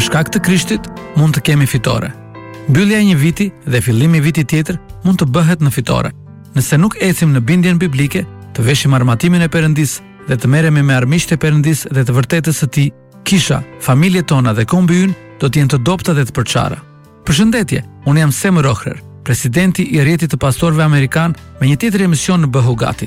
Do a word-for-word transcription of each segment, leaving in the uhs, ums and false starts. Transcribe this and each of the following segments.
Për shkak të Krishtit mund të kemi fitore. Mbyllja e një viti dhe fillimi i vitit tjetër mund të bëhet në fitore. Nëse nuk ecim në bindjen biblike, të veshim armatimin e Perëndis dhe të merremi me armiqtë e Perëndis dhe të vërtetës së Tij, kisha, familjet tona dhe kombi ynë do të jenë të dobta dhe të përçara. Përshëndetje, unë jam Sem Rohrer, presidenti i rrjetit të pastorëve amerikan me një tjetër emision në Bëhu Gati.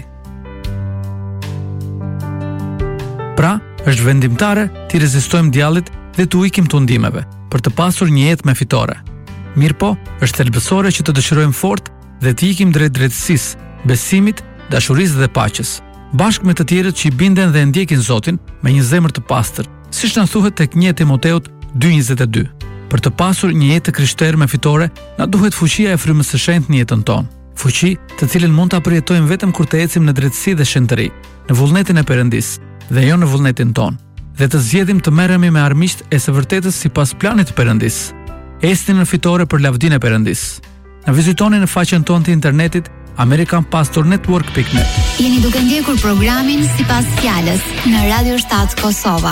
Pra, është vendimtare të rezistojmë djallit dhe të ikim të ndimeve, për të pasur një jetë me fitore. Mirë po, është thelbësore që të dëshirojmë fort dhe të ikim drejt drejtësisë, besimit, dashurisë dhe paqes, bashkë me të tjerët që i binden dhe ndjekin Zotin me një zemër të pastër, siç na thuhet tek një Timoteut dy njëzet e dy. Për të pasur një jetë krishterë me fitore, na duhet fuqia e frymës së shenjtë në jetën tonë. Fuqi, të cilën mund ta përjetojmë vetëm kur të ecim në drejtësi dhe shenjtëri, në vullnetin e Perëndis, dhe jo në vullnetin tonë, dhe të zgjedhim të merremi me armiqtë e së vërtetës sipas planit të Perëndis. Esni në fitore për lavdinë e Perëndis. Na vizitoni në faqen tonë të internetit american pastor network dot net. Jeni duke ndjekur programin Sipas Fjalës në Radio shtat Kosova.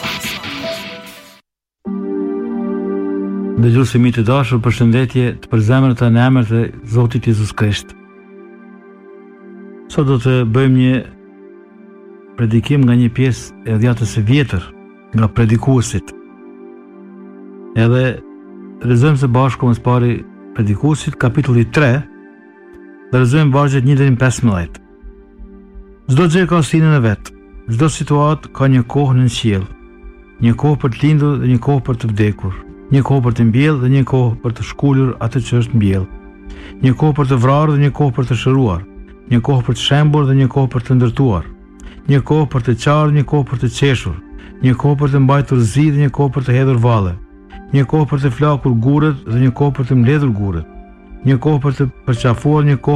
Dëgjuesi mi të dashur, përshëndetje të përzemërta në emër të Zotit Jezus Krisht. Sot do të bëjmë një predikim nga një pjesë e dhjetës së vjetër nga predikuesit. Edhe lexojmë së bashku më së pari predikuesit kapitulli tre dhe lexojmë vargjet një deri në pesëmbëdhjetë. Çdo gjë ka sinën e vet. Çdo situatë ka një kohë në qiell. Një kohë për të lindur dhe një kohë për të vdekur. Një kohë për të mbjellë dhe një kohë për të shkulur atë që është mbjellë. Një kohë për të vrarë dhe një kohë për të shëruar. Një kohë për të shembur dhe një kohë për të ndërtuar. Një kohë për të qarë, një kohë për të qeshur. Një kohë për të mbajtur zi dhe një kohë për të hedhur valle. Një kohë për të flakur gurët dhe një kohë për të mbledhur gurët. Një kohë për të përqafuar, një kohë